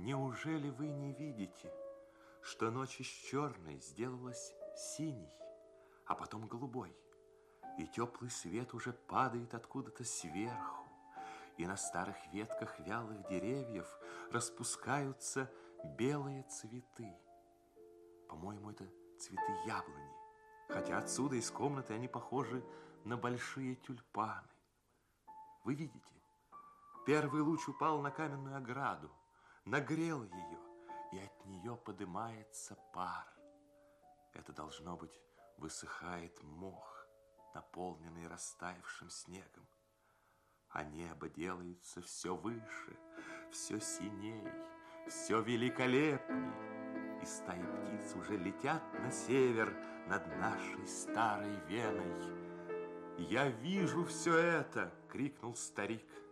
Неужели вы не видите, что ночь из черной сделалась синей, а потом голубой, и теплый свет уже падает откуда-то сверху, и на старых ветках вялых деревьев распускаются белые цветы? По-моему, это цветы яблони, хотя отсюда из комнаты они похожи на большие тюльпаны. Вы видите, первый луч упал на каменную ограду, нагрел ее, и от нее поднимается пар. Это, должно быть, высыхает мох, наполненный растаявшим снегом. А небо делается все выше, все синей, все великолепней. И стаи птиц уже летят на север над нашей старой Веной. «Я вижу все это!» — крикнул старик.